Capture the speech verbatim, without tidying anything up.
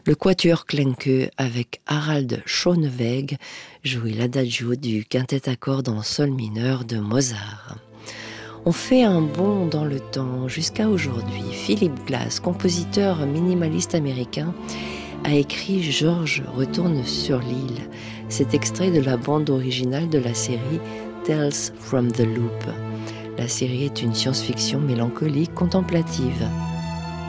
Le quatuor Klenke avec Harald Schöneweg jouait l'adagio du quintet à cordes en sol mineur de Mozart. On fait un bond dans le temps jusqu'à aujourd'hui. Philip Glass, compositeur minimaliste américain, a écrit « Georges retourne sur l'île ». C'est extrait de la bande originale de la série Tales from the Loop. La série est une science-fiction mélancolique contemplative.